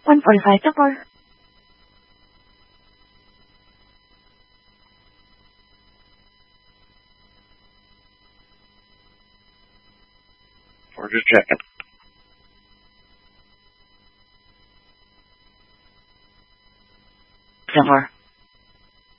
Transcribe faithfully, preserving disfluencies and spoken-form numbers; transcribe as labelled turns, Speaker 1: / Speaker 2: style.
Speaker 1: one forty-five to four.
Speaker 2: We're just checking.
Speaker 1: Silver.